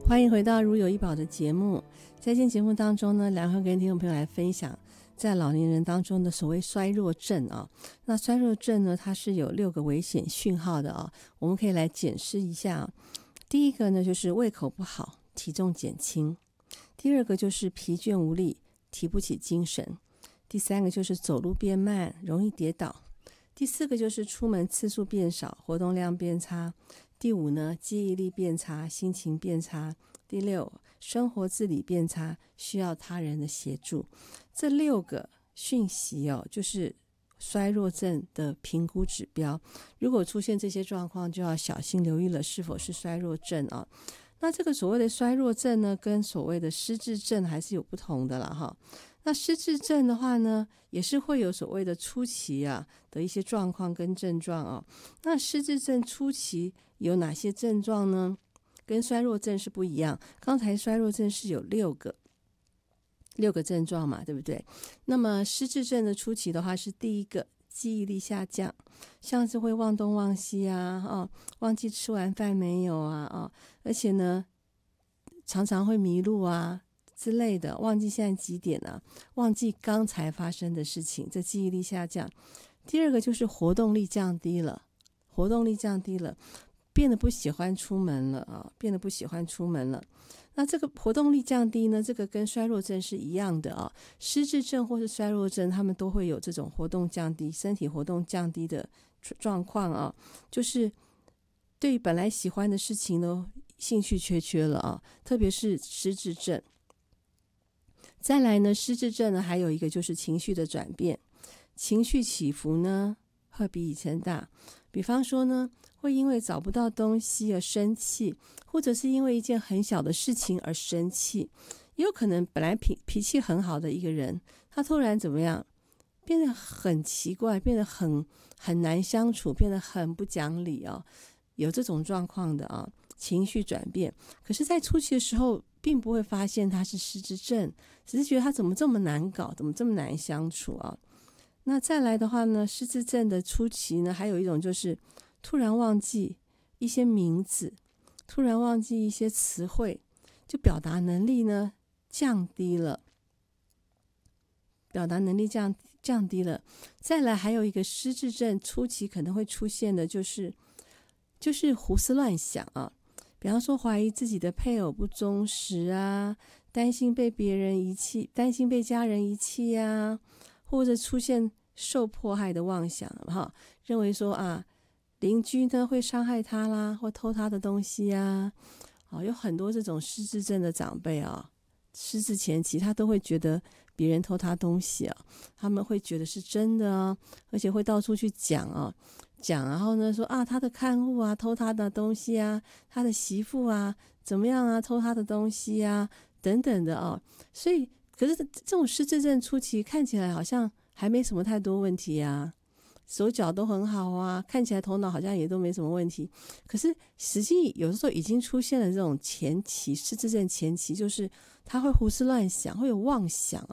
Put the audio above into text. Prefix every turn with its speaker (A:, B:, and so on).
A: 欢迎回到如有一宝的节目。在今天节目当中呢，梁会跟听众朋友来分享在老年人当中的所谓衰弱症啊。那衰弱症呢，它是有6个危险讯号的啊，我们可以来检视一下。第一个呢，就是胃口不好，体重减轻；第二个就是疲倦无力，提不起精神；第三个就是走路变慢，容易跌倒；第四个就是出门次数变少，活动量变差；第5呢，记忆力变差，心情变差；第6，生活自理变差，需要他人的协助。这6个讯息就是衰弱症的评估指标。如果出现这些状况，就要小心留意了，是否是衰弱症啊？那这个所谓的衰弱症呢，跟所谓的失智症还是有不同的啦哈。那失智症的话呢，也是会有所谓的初期的一些状况跟症状啊。那失智症初期有哪些症状呢？跟衰弱症是不一样。刚才衰弱症是有6个症状嘛，对不对？那么失智症的初期的话，是第一个，记忆力下降，像是会忘东忘西忘记吃完饭没有而且呢常常会迷路之类的，忘记现在几点忘记刚才发生的事情，这记忆力下降。第二个就是活动力降低了，变得不喜欢出门了那这个活动力降低呢，这个跟衰弱症是一样的失智症或是衰弱症，他们都会有这种活动降低，身体活动降低的状况就是对本来喜欢的事情呢，兴趣缺了特别是失智症。再来呢，失智症呢还有一个就是情绪的转变，情绪起伏呢会比以前大。比方说呢，会因为找不到东西而生气，或者是因为一件很小的事情而生气。也有可能本来脾气很好的一个人，他突然怎么样，变得很奇怪，变得很难相处，变得很不讲理有这种状况的情绪转变。可是在初期的时候并不会发现他是失智症，只是觉得他怎么这么难搞，怎么这么难相处那再来的话呢，失智症的初期呢，还有一种就是突然忘记一些名字，突然忘记一些词汇，就表达能力呢降低了。再来还有一个失智症初期可能会出现的就是胡思乱想比方说怀疑自己的配偶不忠实担心被别人遗弃，担心被家人遗弃或者出现受迫害的妄想认为说邻居呢会伤害他啦，或偷他的东西有很多这种失智症的长辈失智前期他都会觉得别人偷他东西他们会觉得是真的而且会到处去讲然后呢说他的看护偷他的东西他的媳妇怎么样偷他的东西等等的所以可是这种失智症初期看起来好像还没什么太多问题手脚都很好看起来头脑好像也都没什么问题。可是实际有的时候已经出现了这种前期，失智症前期就是他会胡思乱想，会有妄想